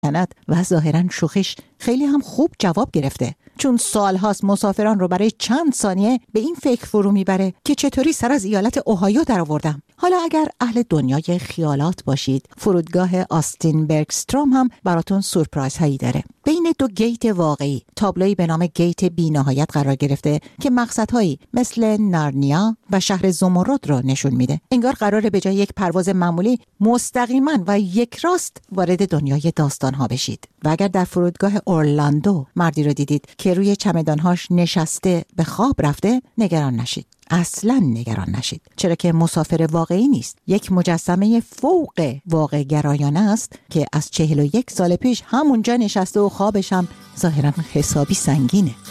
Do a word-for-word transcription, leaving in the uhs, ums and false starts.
و ظاهراً شوخیش خیلی هم خوب جواب گرفته، چون سالهاست مسافران رو برای چند ثانیه به این فکر فرو میبره که چطوری سر از ایالت اوهایو در آوردم. حالا اگر اهل دنیای خیالات باشید، فرودگاه آستین برگستروم هم براتون سورپرایز هایی داره. بین دو گیت واقعی تابلویی به نام گیت بی‌نهایت قرار گرفته که مقصدهایی مثل نارنیا و شهر زمرد رو نشون میده. انگار قراره به جای یک پرواز معمولی مستقیما و یک راست وارد دنیای داستان‌ها بشید. و اگر در فرودگاه اورلاندو مردی رو دیدید که روی چمدان‌هاش نشسته به خواب رفته، نگران نشید. اصلا نگران نشید، چرا که مسافر واقعی نیست، یک مجسمه فوق واقع گرایانه است که از چهل و یک سال پیش همونجا نشسته و خوابش هم ظاهرا حسابی سنگینه.